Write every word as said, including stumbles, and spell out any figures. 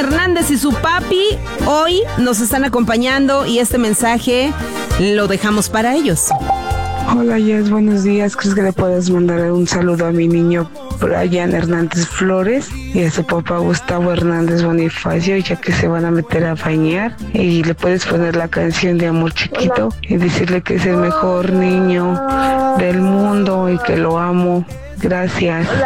Hernández y su papi hoy nos están acompañando y este mensaje lo dejamos para ellos. Hola Jess, buenos días. ¿Crees que le puedes mandar un saludo a mi niño Brian Hernández Flores y a su papá Gustavo Hernández Bonifacio, ya que se van a meter a bañar? Y le puedes poner la canción de Amor Chiquito y decirle que es el mejor niño del mundo y que lo amo. Gracias.